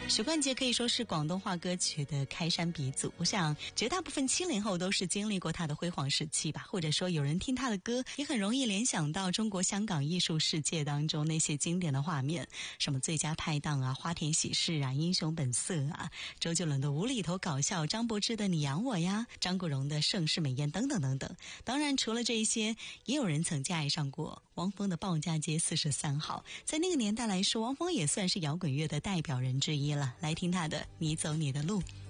许冠杰可以说是广东话歌曲的开山鼻祖，我想绝大部分70后都是经历过他的辉煌时期吧，或者说有人听他的歌也很容易联想到中国香港艺术世界当中那些经典的画面，什么最佳拍档啊、花田喜事啊、英雄本色啊，周杰伦的无厘头搞笑，张柏芝的你养我呀，张国荣的盛世美颜等等等等。当然除了这些，也有人曾经爱上过汪峰的报价街43号，在那个年代来说，汪峰也算是摇滚乐的代表人之一了。来听他的你走你的路。